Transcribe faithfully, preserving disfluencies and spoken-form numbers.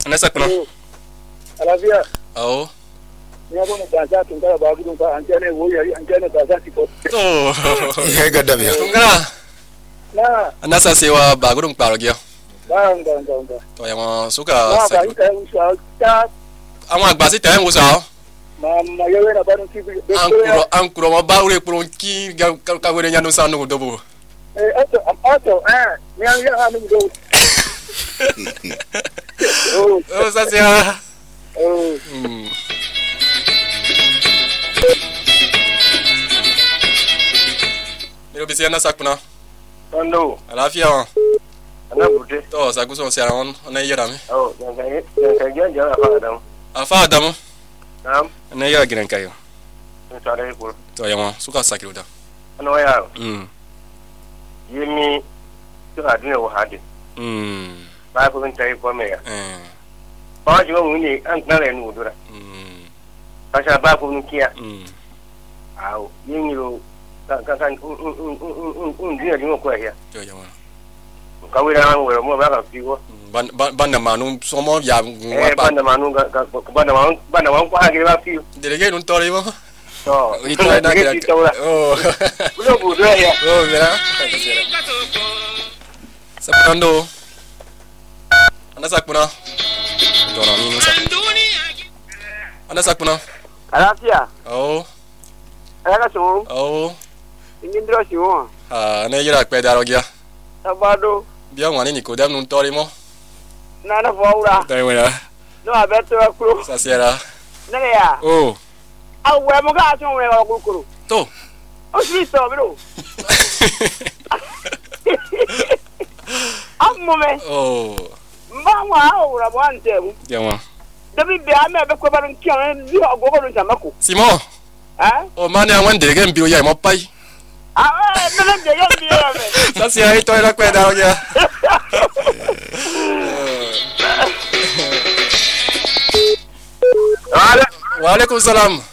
Anasa kuna. Alavia. Oh. Ni hapo ni kaza tungala bagu tungala anjane wo yari anjane kaza siko. Oh. Ihe gadabia. Tungala. Na. Anasa sewa bagu dung paro gyo. Banga banga. To yang suka. Na ba ita usa ta. Àwọn àgbà si te usa. Mama yewe na banu kibi. Ankuro ankuro mo ba ure puro ki ka were nyanu sanu dobo. Eh ato ato eh ni an ya hanu do. Oh, oh ça c'est ah. Oh. Hmm. Miro bisi ana sakuna. Ondo. Alafia. Ana bude. To saguso se aron ona yera mi. Oh, yang kayak yang kayak jangan apa adam. Afa adamu. Nam. Ana yera giran kayo. Cara itu. To yang suka sakiru da. Ano ya. Hmm. Yemi tu ada ni wahadi. Hmm. Ba ko ntai ko me ya. Eh. Ba jo nguni an na le nu dura. Hmm. Pasal ba ko nkia. Hmm. Au, yemi lo kan kan un un un un un dia di ko ya. To yang. Ka wi ran wo mo ba ka fi wo. Ban ban na manu somo ya Eh ban na manu ga ga ban na manu ban na manu ko ha gi ba fi. Delege nun tori mo. To. Itu na kira. Oh. Ulo bu do ya. Oh, mira. Sapando. Ana sakuna. Dona ni nusa. Ana sakuna. Alafia. Oh. Ala so. Oh. Ingin dro si wo. Ah, ne yira pe daro gia. Sabado. Bia ngani ni ko dem nun tori mo. Na na faura. Dai wala. No abeto akro. Sa sera. Na ya. Oh. Awe mo ga so we ga kukuru. To. O si so bro. Ammo me. Oh. Mbawa ora bwante mu. Yawa. Dabi bi ame be ko barun kian bi ogogo no jamako. Simo. Eh? Oh, mane awan delege mbio ya mo pai. Ah, me le de yo bi ya me. Sa sia ito ira pe daro gia. Wala. Waalaikumsalam.